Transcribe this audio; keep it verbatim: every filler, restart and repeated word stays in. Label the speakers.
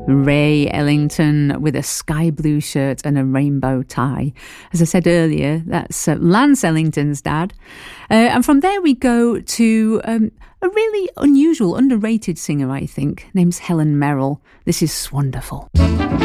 Speaker 1: Ray Ellington with a sky blue shirt and a rainbow tie. As I said earlier, that's uh, Lance Ellington's dad. Uh, and from there we go to um, a really unusual, underrated singer, I think. Name's Helen Merrill. This is Swanderful.